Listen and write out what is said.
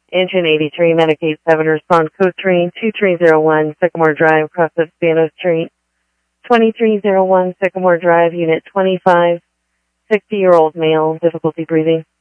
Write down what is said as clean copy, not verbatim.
Engine 83, Medicaid 7, respond code train 2301, Sycamore Drive, cross of Spano Street. 2301, Sycamore Drive, Unit 25, 60-year-old male, difficulty breathing.